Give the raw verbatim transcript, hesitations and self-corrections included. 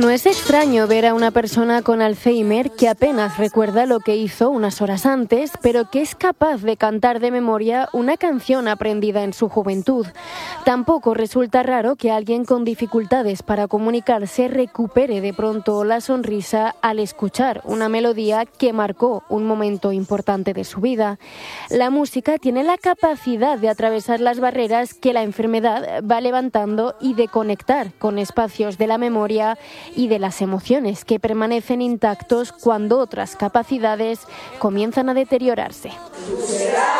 No es extraño ver a una persona con Alzheimer que apenas recuerda lo que hizo unas horas antes, pero que es capaz de cantar de memoria una canción aprendida en su juventud. Tampoco resulta raro que alguien con dificultades para comunicarse recupere de pronto la sonrisa al escuchar una melodía que marcó un momento importante de su vida. La música tiene la capacidad de atravesar las barreras que la enfermedad va levantando y de conectar con espacios de la memoria y de las emociones que permanecen intactos cuando otras capacidades comienzan a deteriorarse.